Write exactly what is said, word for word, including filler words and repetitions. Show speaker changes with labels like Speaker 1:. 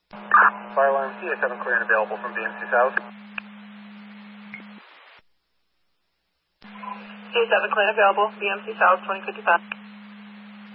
Speaker 1: Fire alarm C A seven clear and available from B M C South.
Speaker 2: C A seven clear and available, B M C South twenty fifty-five.